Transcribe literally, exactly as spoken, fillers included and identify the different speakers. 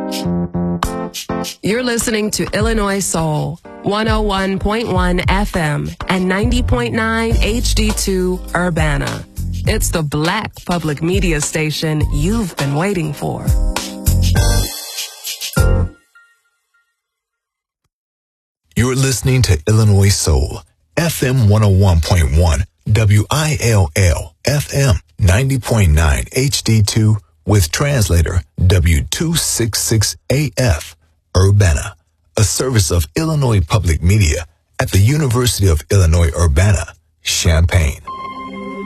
Speaker 1: You're listening to Illinois Soul, one oh one point one F M and ninety point nine H D two Urbana. It's the Black public media station you've been waiting for.
Speaker 2: You're listening to Illinois Soul, F M one oh one point one, W I L L, F M ninety point nine H D two, with translator W two sixty-six A F, Urbana, a service of Illinois Public Media at the University of Illinois Urbana, Champaign.